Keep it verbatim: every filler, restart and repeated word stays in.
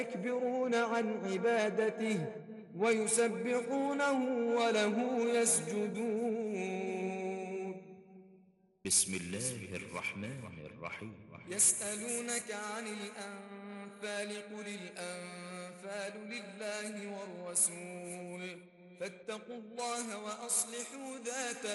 يستكبرون عن عبادته ويسبحونه وله يسجدون. بسم الله الرحمن الرحيم. يسألونك عن الأنفال قل الأنفال لله والرسول فاتقوا الله وأصلحوا ذات